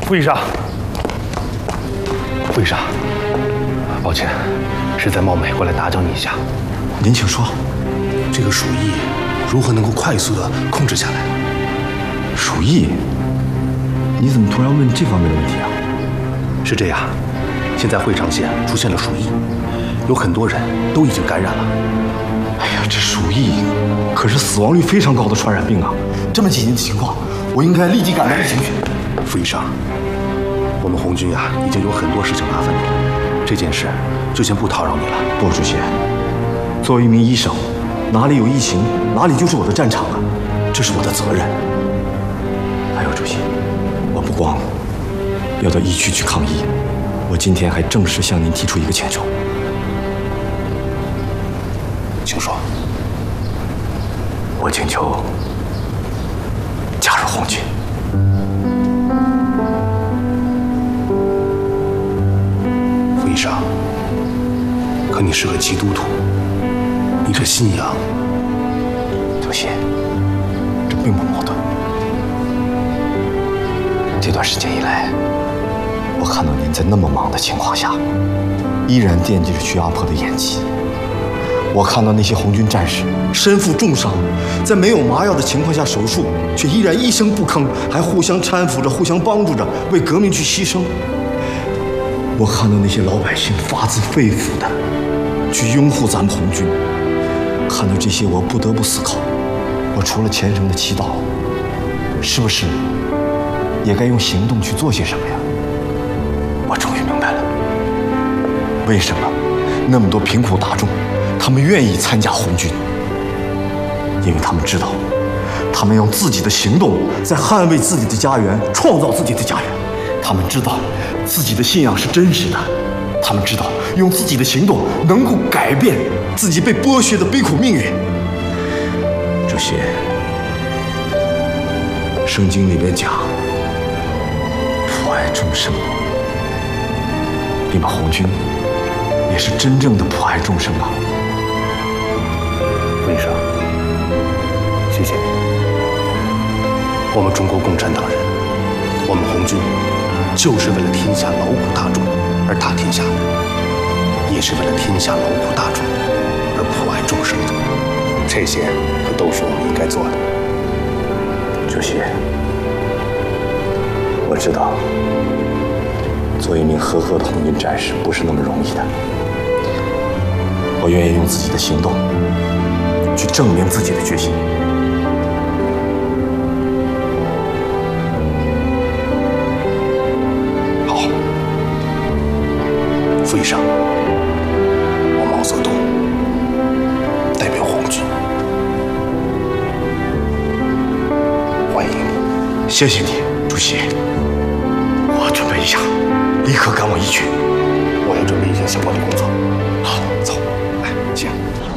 副医生，副医生，抱歉，实在冒昧过来打搅你一下。 您请说。 这个鼠疫如何能够快速的控制下来？ 鼠疫？你怎么突然问这方面的问题啊？ 是这样，现在会昌县出现了鼠疫，有很多人都已经感染了。 哎呀，这鼠疫可是死亡率非常高的传染病啊！这么紧急的情况，我应该立即赶来疫情去。 副医生，我们红军呀，已经有很多事情麻烦你了，这件事就先不叨扰你了。 不，主席，作为一名医生，哪里有疫情，哪里就是我的战场啊，这是我的责任。还有，主席，我不光要到疫区去抗疫，我今天还正式向您提出一个请求。 请说。 我请求加入红军。 副医生，可你是个基督徒，你这信仰…… 主席，这并不矛盾。这段时间以来，我看到您在那么忙的情况下，依然惦记着徐阿婆的演技。我看到那些红军战士身负重伤，在没有麻药的情况下手术，却依然一声不吭，还互相搀扶着、互相帮助着，为革命去牺牲。我看到那些老百姓发自肺腑的去拥护咱们红军，看到这些，我不得不思考，我除了虔诚的祈祷，是不是也该用行动去做些什么呀？我终于明白了，为什么那么多贫苦大众他们愿意参加红军，因为他们知道，他们用自己的行动在捍卫自己的家园，创造自己的家园。他们知道自己的信仰是真实的，他们知道用自己的行动能够改变自己被剥削的悲苦命运。主席，圣经里面讲普爱众生，你们红军也是真正的普爱众生啊。 副医生，谢谢你。我们中国共产党人，我们红军就是为了天下劳苦大众而打天下的，也是为了天下劳苦大众而普爱众生的。这些可都是我们应该做的。 主席，我知道做一名合格的红军战士不是那么容易的，我愿意用自己的行动去证明自己的决心。 好，副医生，我毛泽东代表红军欢迎你。 谢谢你，主席。我准备一下，立刻赶往疫区。 我要准备一些相关的工作。 好，走， 来，请。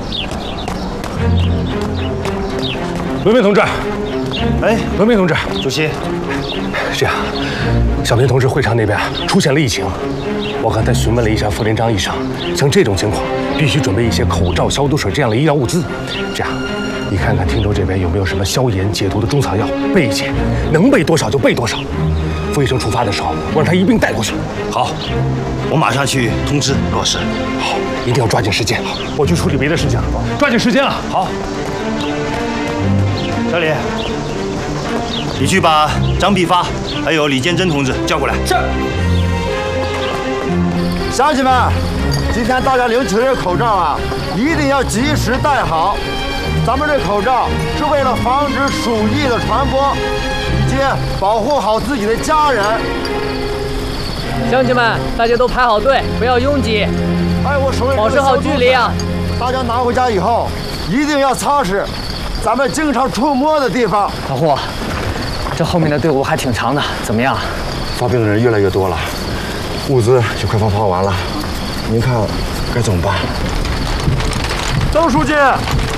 文明同志， 哎， 文明同志， 主席， 这样，小林同志会场那边出现了疫情，我刚才询问了一下副连长医生，像这种情况必须准备一些口罩、消毒水这样的医疗物资。这样，你看看汀州这边有没有什么消炎解毒的中草药，备一些，能备多少就备多少。副医生出发的时候，我让他一并带过去。 好，我马上去通知罗氏。 好，一定要抓紧时间。我去处理别的事情，抓紧时间啊！好。 小李，你去把张必发还有李建珍同志叫过来。 是。 乡亲们，今天大家领取的这口罩啊，一定要及时戴好。咱们这口罩是为了防止鼠疫的传播，以及保护好自己的家人。 乡亲们，大家都排好队，不要拥挤， 哎，我手里保持好距离啊！ 大家拿回家以后，一定要擦拭咱们经常触摸的地方。 老胡，这后面的队伍还挺长的，怎么样？ 发病的人越来越多了，物资就快发完了，您看该怎么办？ 曾书记，